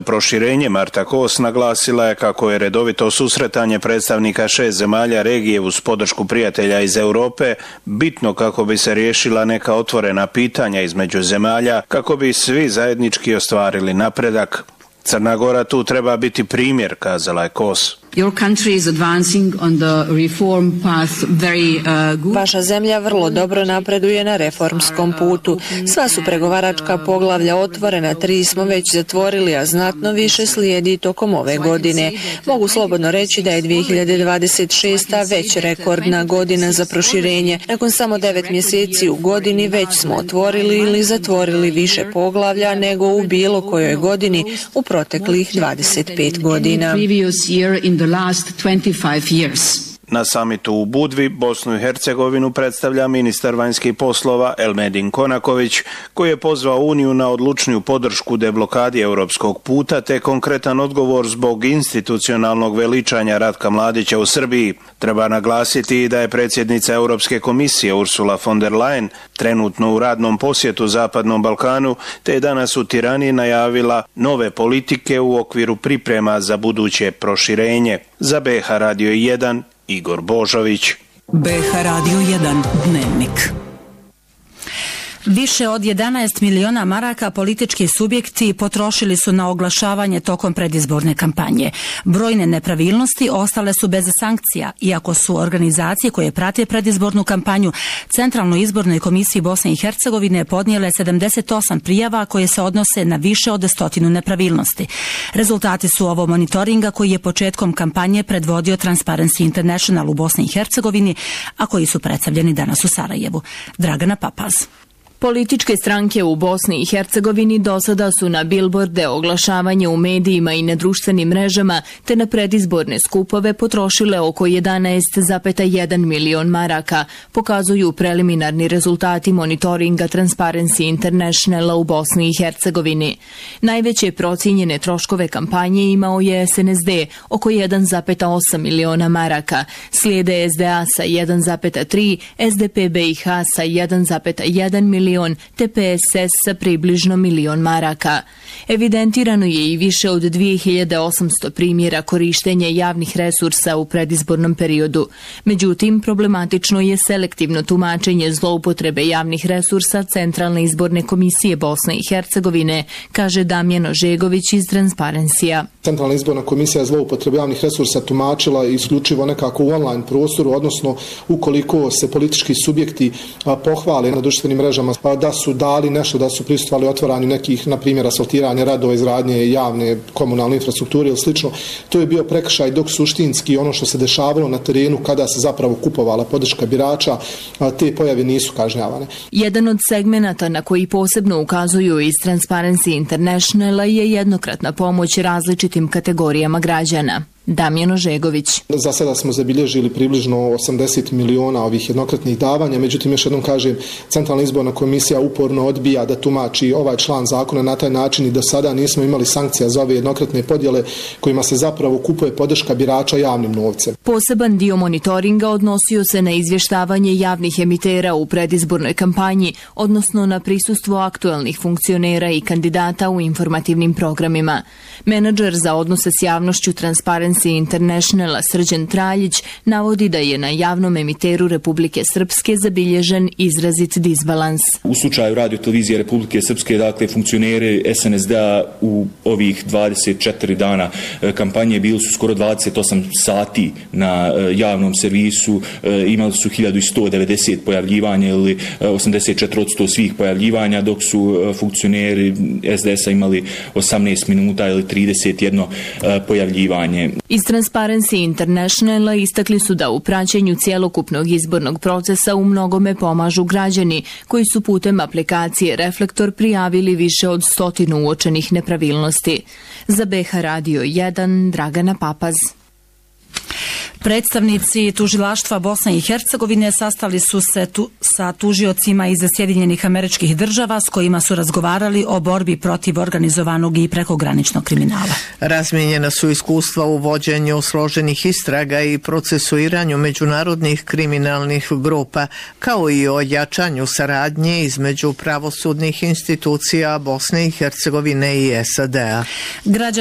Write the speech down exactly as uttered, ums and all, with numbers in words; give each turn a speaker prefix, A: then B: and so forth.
A: proširenje Marta Kos naglasila je kako je redovito susretanje predstavnika šest zemalja regije uz podršku prijatelja iz Europe bitno kako bi se riješila neka otvorena pitanja između zemalja, kako bi svi zajednički ostvarili napredak. Crna Gora tu treba biti primjer, kazala je Kos.
B: Your country is advancing on the reform path very uh, good.
C: Vaša zemlja vrlo dobro napreduje na reformskom putu. Sva su pregovaračka poglavlja otvorena, tri smo već zatvorili, a znatno više slijedi tokom ove godine. Mogu slobodno reći da je dvije hiljade dvadeset šesta već rekordna godina za proširenje. Nakon samo devet mjeseci u godini već smo otvorili ili zatvorili više poglavlja nego u bilo kojoj godini u proteklih dvadeset pet godina.
B: The last twenty-five years.
A: Na samitu u Budvi Bosnu i Hercegovinu predstavlja ministar vanjskih poslova Elmedin Konaković, koji je pozvao Uniju na odlučniju podršku deblokadi europskog puta te konkretan odgovor zbog institucionalnog veličanja Ratka Mladića u Srbiji. Treba naglasiti da je predsjednica Europske komisije Ursula von der Leyen trenutno u radnom posjetu Zapadnom Balkanu, te je danas u Tirani najavila nove politike u okviru priprema za buduće proširenje. Za B H Radio jedan Igor Božović.
D: B H Radio jedan Dnevnik. Više od jedanaest miliona maraka politički subjekti potrošili su na oglašavanje tokom predizborne kampanje. Brojne nepravilnosti ostale su bez sankcija, iako su organizacije koje prate predizbornu kampanju Centralnoj izbornoj komisiji Bosne i Hercegovine podnijele sedamdeset osam prijava koje se odnose na više od stotinu nepravilnosti. Rezultati su ovo monitoringa koji je početkom kampanje predvodio Transparency International u Bosni i Hercegovini, a koji su predstavljeni danas u Sarajevu. Dragana Papaz.
E: Političke stranke u Bosni i Hercegovini dosada su na bilborde, oglašavanje u medijima i na društvenim mrežama te na predizborne skupove potrošile oko jedanaest zarez jedan milion maraka, pokazuju preliminarni rezultati monitoringa Transparency Internationala u Bosni i Hercegovini. Najveće procijenjene troškove kampanje imao je S N S D, oko jedan zarez osam miliona maraka, slijede S D A sa jedan zarez tri, S D P B i H sa jedan zarez jedan milion, te P S S sa približno milion maraka. Evidentirano je i više od dvije hiljade osamsto primjera korištenja javnih resursa u predizbornom periodu. Međutim, problematično je selektivno tumačenje zloupotrebe javnih resursa Centralne izborne komisije Bosne i Hercegovine, kaže Damjan Ožegović iz Transparencija.
F: Centralna izborna komisija je zloupotrebu javnih resursa tumačila isključivo nekako u online prostoru, odnosno ukoliko se politički subjekti pohvale na društvenim mrežama da su dali nešto, da su prisustvovali otvaranju nekih, na primjer, asfaltiranja radova, izgradnje javne komunalne infrastrukture ili slično. To je bio prekršaj, dok suštinski ono što se dešavalo na terenu kada se zapravo kupovala podrška birača, te pojave nisu kažnjavane.
E: Jedan od segmenata na koji posebno ukazuju iz Transparency Internationala je jednokratna pomoć različitim kategorijama građana. Damjan Ožegović.
F: Za sada smo zabilježili približno osamdeset miliona ovih jednokratnih davanja, međutim još jednom kažem, Centralna izborna komisija uporno odbija da tumači ovaj član zakona na taj način i do sada nismo imali sankcija za ove jednokratne podjele kojima se zapravo kupuje podrška birača javnim novcem.
E: Poseban dio monitoringa odnosio se na izvještavanje javnih emitera u predizbornoj kampanji, odnosno na prisustvo aktuelnih funkcionera i kandidata u informativnim programima. Menadžer za odnose s javnošću Transparency Internationala Srđan Traljić navodi da je na javnom emiteru Republike Srpske zabilježen izrazit disbalans.
G: U slučaju Radio-televizije Republike Srpske, dakle, funkcioneri S N S D-a u ovih dvadeset četiri dana kampanje bili su skoro dvadeset osam sati na javnom servisu, imali su hiljadu sto devedeset pojavljivanja ili osamdeset četiri posto svih pojavljivanja, dok su funkcioneri S D S-a imali osamnaest minuta ili trideset jedno pojavljivanje.
E: Iz Transparency Internationala istakli su da u praćenju cjelokupnog izbornog procesa u mnogome pomažu građani koji su putem aplikacije Reflektor prijavili više od stotinu uočenih nepravilnosti. Za B H Radio jedan Dragana Papaz.
D: Predstavnici tužilaštva Bosne i Hercegovine sastali su se tu, sa tužiocima iz Sjedinjenih Američkih Država s kojima su razgovarali o borbi protiv organizovanog i prekograničnog kriminala.
H: Razmijenjena su iskustva u vođenju složenih istraga i procesuiranju međunarodnih kriminalnih grupa, kao i o jačanju saradnje između pravosudnih institucija Bosne i Hercegovine i S A D-a.